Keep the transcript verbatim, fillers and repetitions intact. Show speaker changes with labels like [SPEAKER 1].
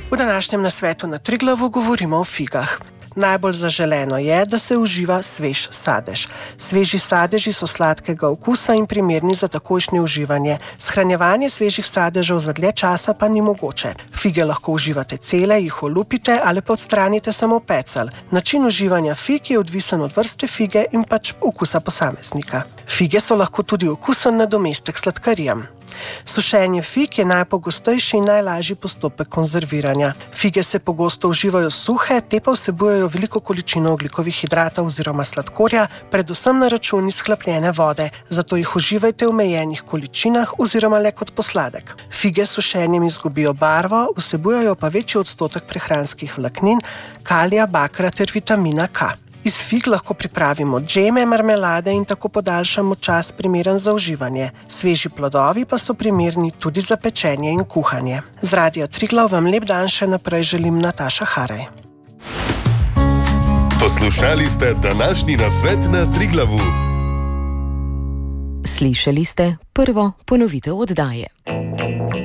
[SPEAKER 1] V današnjem nasvetu na Triglavu govorimo o figah. Najbolj zaželeno je, da se uživa svež sadež. Sveži sadeži so sladkega okusa in primerni za takojšnje uživanje. Shranjevanje svežih sadežev za dlje časa pa ni mogoče. Fige lahko uživate cele, jih olupite ali pa odstranite samo pecelj. Način uživanja fig je odvisen od vrste fige in pač okusa posameznika. Fige so lahko tudi okusen nadomestek sladkarijam. Sušenje fig je najpogostejši in najlažji postopek konzerviranja. Fige se pogosto uživajo suhe, te pa vsebujejo veliko količino ogljikovih hidratov oziroma sladkorja, predvsem na račun izhlapljene vode, zato jih uživajte v omejenih količinah oziroma le kot posladek. Fige s sušenjem izgubijo barvo, vsebujejo pa večji odstotek prehranskih vlaknin, kalija, bakra ter vitamina K. Iz fig lahko pripravimo džeme, marmelade in tako podaljšamo čas primeren za uživanje. Sveži plodovi pa so primerni tudi za pečenje in kuhanje. Z Radia Triglav vam lep dan še naprej želim Nataša Haraj.
[SPEAKER 2] Poslušali ste današnji nasvet na Triglavu.
[SPEAKER 3] Slišali ste prvo ponovitev oddaje.